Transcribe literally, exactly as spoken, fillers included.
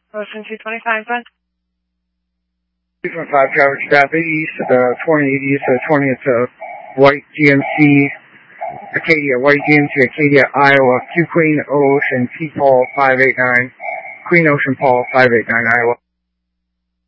Ocean two twenty-five, bud. two twenty-five, Travis Staff, eighty East, uh, twenty eighty East, uh, twentieth, uh, White G M C, Acadia, White G M C, Acadia, Iowa, Q Queen Ocean, P Paul five eight nine, Queen Ocean Paul five eight nine, Iowa.